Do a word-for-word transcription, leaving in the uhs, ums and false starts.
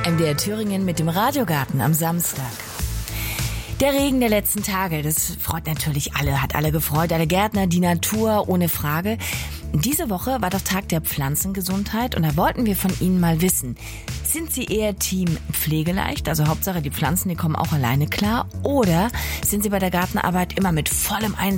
M D R Thüringen mit dem Radiogarten am Samstag. Der Regen der letzten Tage, das freut natürlich alle, hat alle gefreut, alle Gärtner, die Natur, ohne Frage. Diese Woche war doch Tag der Pflanzengesundheit und da wollten wir von Ihnen mal wissen, sind Sie eher Team pflegeleicht, also Hauptsache die Pflanzen, die kommen auch alleine klar, oder sind Sie bei der Gartenarbeit immer mit vollem Einsatz